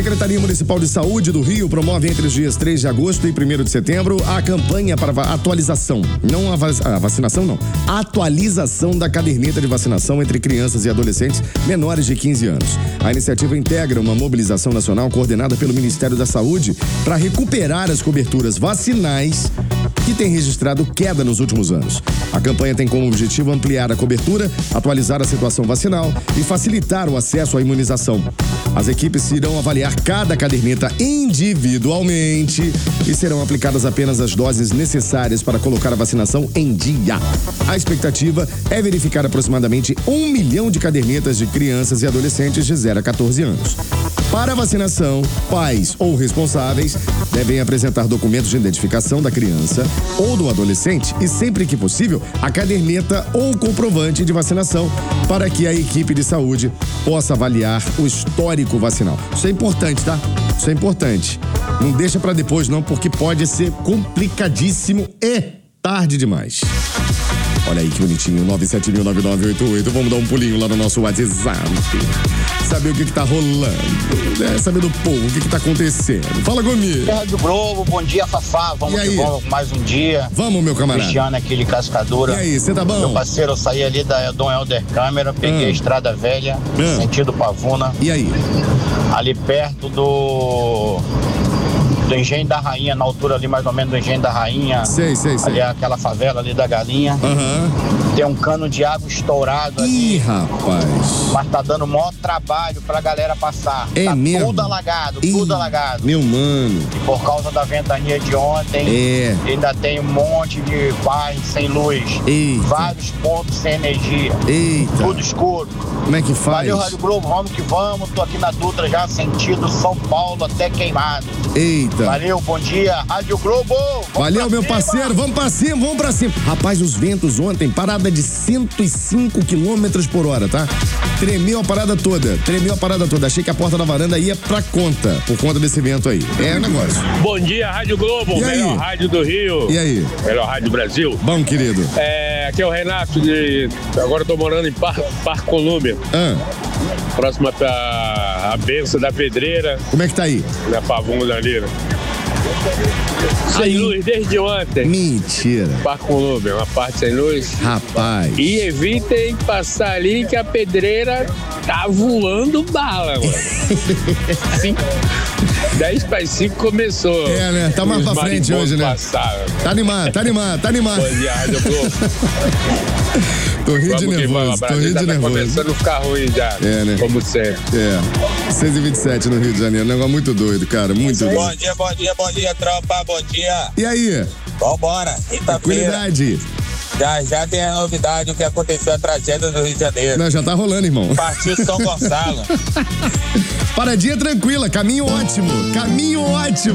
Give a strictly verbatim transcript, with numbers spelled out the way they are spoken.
A Secretaria Municipal de Saúde do Rio promove entre os dias três de agosto e primeiro de setembro a campanha para atualização, não a, vac- a vacinação não, a atualização da caderneta de vacinação entre crianças e adolescentes menores de quinze anos. A iniciativa integra uma mobilização nacional coordenada pelo Ministério da Saúde para recuperar as coberturas vacinais que tem registrado queda nos últimos anos. A campanha tem como objetivo ampliar a cobertura, atualizar a situação vacinal e facilitar o acesso à imunização. As equipes irão avaliar cada caderneta individualmente e serão aplicadas apenas as doses necessárias para colocar a vacinação em dia. A expectativa é verificar aproximadamente um milhão de cadernetas de crianças e adolescentes de zero a quatorze anos. Para a vacinação, pais ou responsáveis devem apresentar documentos de identificação da criança ou do adolescente e, sempre que possível, a caderneta ou comprovante de vacinação para que a equipe de saúde possa avaliar o histórico vacinal. Isso é importante, tá? Isso é importante. Não deixa pra depois não, porque pode ser complicadíssimo e tarde demais. Olha aí que bonitinho, nove sete mil nove nove oito oito. Vamos dar um pulinho lá no nosso WhatsApp. Saber o que que tá rolando, né? Saber do povo, o que que tá acontecendo. Fala comigo. Rádio Globo, bom dia, Fafá. Vamos E aí? que vamos, mais um dia. Vamos, meu camarada. Cristiano aqui de Cascadura. E aí, você tá bom? Meu parceiro, eu saí ali da Dom Helder Câmara, peguei Ah. a Estrada Velha, Ah. sentido Pavuna, E aí? ali perto do... do Engenho da Rainha, na altura ali mais ou menos do Engenho da Rainha. Sei, sei, sei. Ali é aquela favela ali da Galinha. Aham. Tem um cano de água estourado ali. Ih, rapaz. Mas tá dando maior trabalho pra galera passar. É tá mesmo? tudo alagado, Ih, tudo alagado. Meu mano. Por causa da ventania de ontem, É. ainda tem um monte de bairros sem luz. Eita. Vários pontos sem energia. Eita. Tudo escuro. Como é que faz? Valeu, Rádio Globo, vamos que vamos. Tô aqui na Dutra já, sentido São Paulo até Queimado. Eita. Valeu, bom dia, Rádio Globo. Vamos Valeu, pra meu cima. parceiro. Vamos pra cima, vamos pra cima. Rapaz, os ventos ontem, parada de cento e cinco quilômetros por hora, tá? Tremeu a parada toda. Tremeu a parada toda. Achei que a porta da varanda ia pra conta, por conta desse vento aí. É o negócio. Bom dia, Rádio Globo, E aí? melhor rádio do Rio. E aí? Melhor rádio do Brasil. Bom, querido. É, aqui é o Renato, de, agora eu tô morando em Par, Par Colúmbia, Ah, próxima à benção da Pedreira, como é que tá aí? na Pavuna ali. Sem luz desde ontem. Mentira. Par Colúmbia, uma parte sem luz. Rapaz. E evitem passar ali que a pedreira tá voando bala, mano. Cinco, dez para cinco começou. É, né? Tá mais Os pra frente marimbondos hoje, né? passaram. Tá animado, tá animado, tá animado. Bom dia, Rádio Globo. Tô rindo de Vamos que vamos, nervoso, a tô Brasília rindo de tá nervoso. começando a ficar ruim já, É, né? como sempre. É. seis e vinte e sete no Rio de Janeiro. Um negócio muito doido, cara. Muito Bom doido. dia, bom dia, bom dia, tropa, bom dia. E aí? Vambora, quinta-feira. Tranquilidade. Já, já tem a novidade, o que aconteceu, a tragédia do Rio de Janeiro. Não, já tá rolando, irmão. Partiu São Gonçalo. Paradinha tranquila, caminho ótimo. Caminho ótimo.